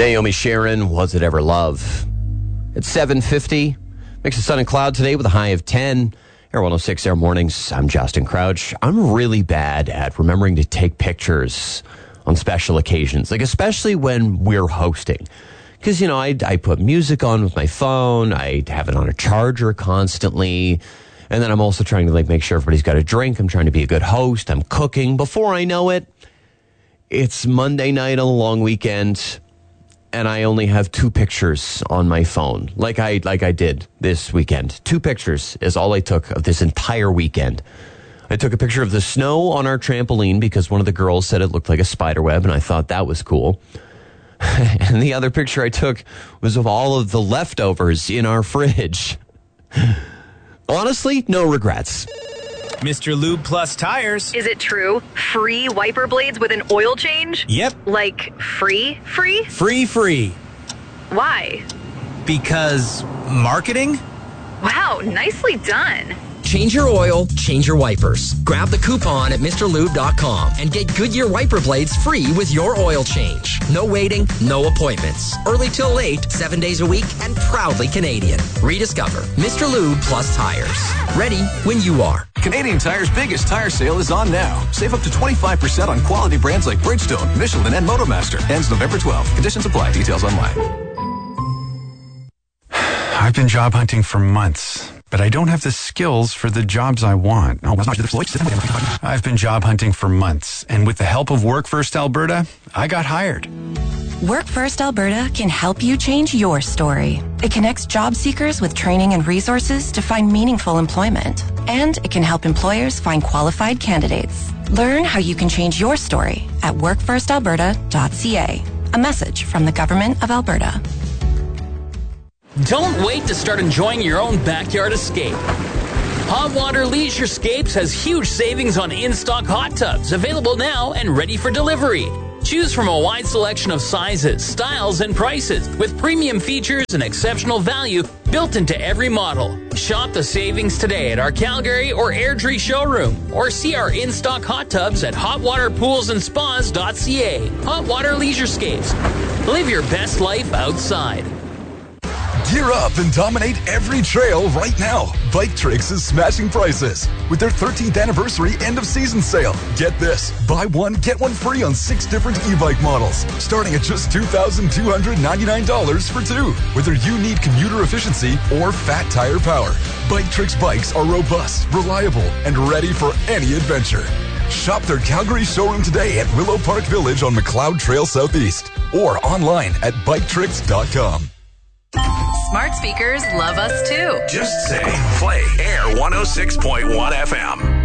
Naomi Sharon, Was It Ever Love? It's 7:50. Mix of sun and cloud today with a high of 10. Air 106 Air Mornings. I'm Justin Crouch. I'm really bad at remembering to take pictures on special occasions, like especially when we're hosting. Because, you know, I put music on with my phone. I have it on a charger constantly. And then I'm also trying to make sure everybody's got a drink. I'm trying to be a good host. I'm cooking. Before I know it, it's Monday night on a long weekend, and I only have 2 pictures on my phone, like I did this weekend. 2 pictures is all I took of this entire weekend. I took a picture of the snow on our trampoline because one of the girls said it looked like a spider web, and I thought that was cool. And the other picture I took was of all of the leftovers in our fridge. Honestly, no regrets. Mr. Lube Plus Tires. Is it true? Free wiper blades with an oil change? Yep. Like free? Free. Why? Because marketing? Wow, nicely done. Change your oil, change your wipers. Grab the coupon at MrLube.com and get Goodyear wiper blades free with your oil change. No waiting, no appointments. Early till late, 7 days a week, and proudly Canadian. Rediscover Mr. Lube Plus Tires. Ready when you are. Canadian Tire's biggest tire sale is on now. Save up to 25% on quality brands like Bridgestone, Michelin, and Motomaster. Ends November 12th. Conditions apply. Details online. I've been job hunting for months, but I don't have the skills for the jobs I want. I've been job hunting for months, and with the help of Work First Alberta, I got hired. Work First Alberta can help you change your story. It connects job seekers with training and resources to find meaningful employment. And it can help employers find qualified candidates. Learn how you can change your story at workfirstalberta.ca. A message from the Government of Alberta. Don't wait to start enjoying your own backyard escape. Hot Water Leisurescapes has huge savings on in-stock hot tubs, available now and ready for delivery. Choose from a wide selection of sizes, styles, and prices, with premium features and exceptional value built into every model. Shop the savings today at our Calgary or Airdrie showroom, or see our in-stock hot tubs at hotwaterpoolsandspas.ca. Hot Water Leisurescapes. Live your best life outside. Gear up and dominate every trail right now. Bike Tricks is smashing prices with their 13th anniversary end-of-season sale. Get this, buy one, get one free on 6 different e-bike models, starting at just $2,299 for 2. Whether you need commuter efficiency or fat tire power, Bike Tricks bikes are robust, reliable, and ready for any adventure. Shop their Calgary showroom today at Willow Park Village on McLeod Trail Southeast or online at biketricks.com. Smart speakers love us too. Just say, play Air 106.1 FM.